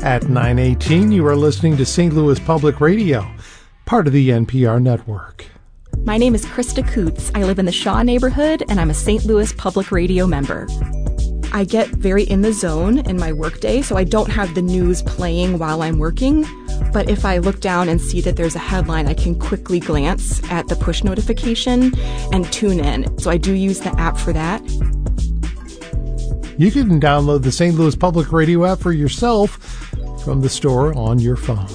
At 9:18, you are listening to St. Louis Public Radio, part of the NPR network. My name is Krista Coots. I live in the Shaw neighborhood, and I'm a St. Louis Public Radio member. I get very in the zone in my workday, so I don't have the news playing while I'm working. But if I look down and see that there's a headline, I can quickly glance at the push notification and tune in. So I do use the app for that. You can download the St. Louis Public Radio app for yourself from the store on your phone.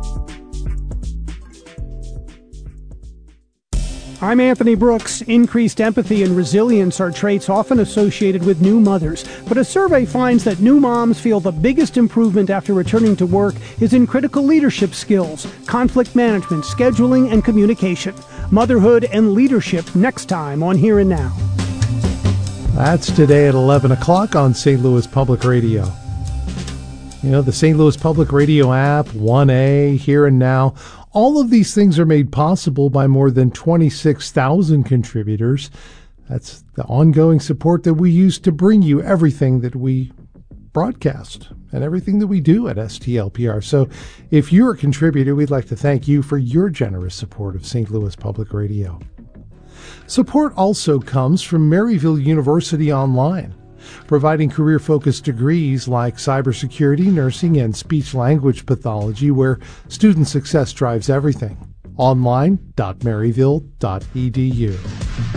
I'm Anthony Brooks. Increased empathy and resilience are traits often associated with new mothers. But a survey finds that new moms feel the biggest improvement after returning to work is in critical leadership skills, conflict management, scheduling, and communication. Motherhood and leadership next time on Here and Now. That's today at 11 o'clock on St. Louis Public Radio. You know, the St. Louis Public Radio app, 1A, Here and Now, all of these things are made possible by more than 26,000 contributors. That's the ongoing support that we use to bring you everything that we broadcast and everything that we do at STLPR. So if you're a contributor, we'd like to thank you for your generous support of St. Louis Public Radio. Support also comes from Maryville University Online, providing career-focused degrees like cybersecurity, nursing, and speech-language pathology, where student success drives everything. Online.maryville.edu.